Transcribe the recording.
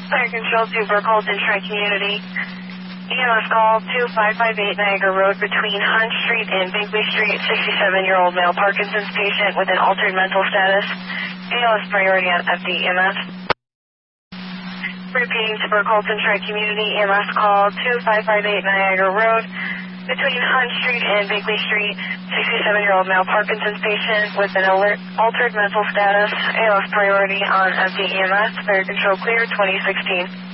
Fire Control to Burkholton Tri-Community. EMS call 2558 Niagara Road between Hunt Street and Bingley Street. 67-year-old male Parkinson's patient with an altered mental status. ALS priority on FDEMS. Repeating to Burkholton Tri-Community. EMS call 2558 Niagara Road between Hunt Street and Bingley Street. 67-year-old male Parkinson's patient with an altered mental status. ALS priority on FDEMS. Fire Control clear 2016.